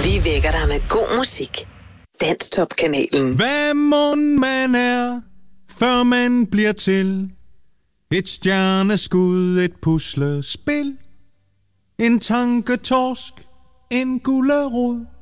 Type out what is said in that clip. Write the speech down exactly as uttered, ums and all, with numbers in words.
Vi vækker dig med god musik. Danstop-kanalen. Hvad mon man er, før man bliver til? Et stjerneskud, et puslespil, en tanketorsk, en gulerod.